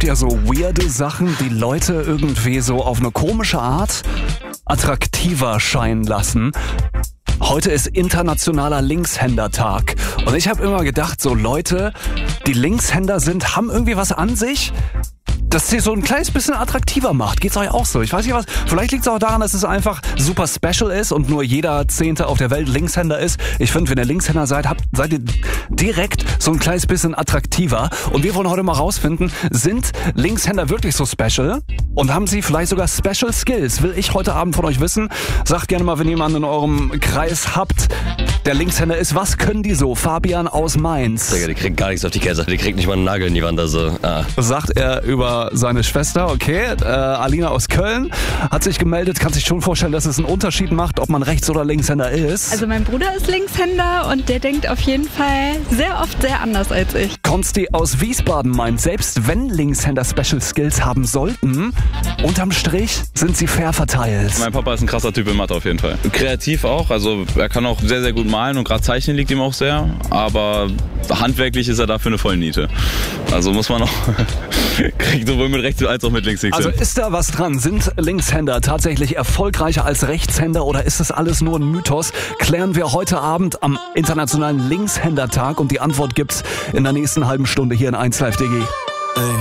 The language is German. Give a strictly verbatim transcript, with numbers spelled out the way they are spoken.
gibt ja so weirde Sachen, die Leute irgendwie so auf eine komische Art attraktiver scheinen lassen. Heute ist internationaler Linkshändertag und ich habe immer gedacht, so Leute, die Linkshänder sind, haben irgendwie was an sich, das sie so ein kleines bisschen attraktiver macht. Geht's euch auch so? Ich weiß nicht was. Vielleicht liegt es auch daran, dass es einfach super special ist und nur jeder Zehnte auf der Welt Linkshänder ist. Ich finde, wenn ihr Linkshänder seid, habt, seid ihr direkt so ein kleines bisschen attraktiver. Und wir wollen heute mal rausfinden, sind Linkshänder wirklich so special? Und haben sie vielleicht sogar Special Skills? Will ich heute Abend von euch wissen. Sagt gerne mal, wenn ihr jemanden in eurem Kreis habt, der Linkshänder ist. Was können die so? Fabian aus Mainz. Digga, die kriegt gar nichts auf die Kette. Die kriegt nicht mal einen Nagel in die Wand. Also, ah. Sagt er über seine Schwester, okay. Äh, Alina aus Köln hat sich gemeldet. Kann sich schon vorstellen, dass es einen Unterschied macht, ob man Rechts- oder Linkshänder ist. Also mein Bruder ist Linkshänder und der denkt auf jeden Fall sehr oft sehr anders als ich. Konsti aus Wiesbaden meint, selbst wenn Linkshänder Special Skills haben sollten, unterm Strich sind sie fair verteilt. Mein Papa ist ein krasser Typ in Mathe auf jeden Fall. Kreativ auch, also er kann auch sehr, sehr gut malen und gerade Zeichnen liegt ihm auch sehr, aber handwerklich ist er dafür eine Vollniete. Also muss man auch, kriegt sowohl mit rechts als auch mit links nichts Also hin. ist da was dran? Sind Linkshänder tatsächlich erfolgreicher als Rechtshänder oder ist das alles nur ein Mythos? Klären wir heute Abend am Internationalen Linkshändertag und die Antwort gibt's in der nächsten halben Stunde hier in eins Live D G. Ey.